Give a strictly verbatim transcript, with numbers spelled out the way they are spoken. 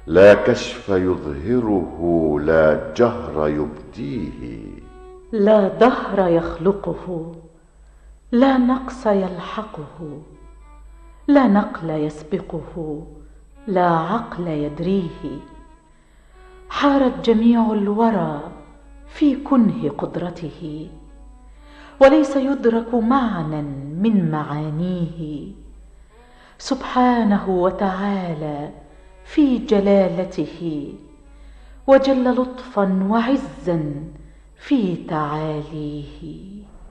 لا كشف يظهره، لا جهر يبديه. لا دهر يخلقه، لا نقص يلحقه، لا نقل يسبقه، لا عقل يدريه. حارت جميع الورى في كنه قدرته، وليس يدرك معنى من معانيه. سبحانه وتعالى في جلالته، وجل لطفا وعزا في تعاليه.